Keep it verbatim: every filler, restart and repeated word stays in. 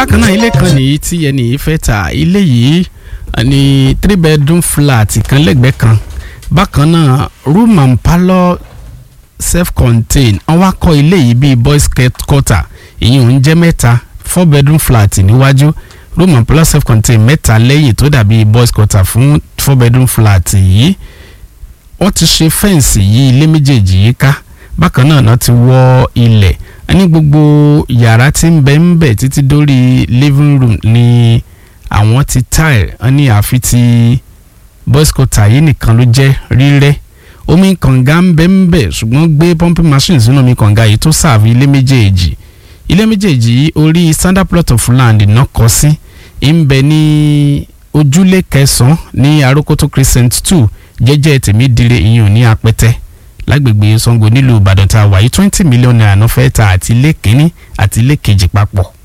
bákan náà ilé kan nìyí tí ẹni yìí fẹ́ ta ilé yìí ní three bedroom flat kan lẹ́gbẹ̀ẹ́ kan bákan náà room and parlour self-contained wọ́n wá kọ́ ilé yìí bíi boys quarter ìyẹn òun jẹ́ mẹ́ta four bedroom flat níwájú room and parlour self-contained mẹ́ta lẹ́yìn tó dàbí boys quarter fún four bedroom flat yìí wọ́n ti ṣe fẹ́ǹsì yìí ilé méjèèjì yìí ká bákan náà náà ti wọ́ ilẹ̀ ní gbogbo yàrá tí ń bẹ ń bẹ títí dórí living room ni àwọn ti tile ní àfi ti boys quarter yìí nìkan ló jẹ́ rírẹ́ omi kànga ń bẹ ń bẹ ṣùgbọ́n gbé pumping machine sínú omi kànga yìí tó sààfù ilé méjèèjì ilé méjèèjì yìí orí standard plot of land náà kọ́ sí ń bẹ ní ojúlé kẹsàn-án ní Arókótó crescent two jẹ́jẹ́ Tèmídire ìyẹn ò ní Apẹ́tẹ́ lágbègbè Ṣàngó nílùú Ìbàdàn tá a wà yìí twenty million naira náà fẹ́ ta àti ilé kínní àti ilé kejì papọ̀.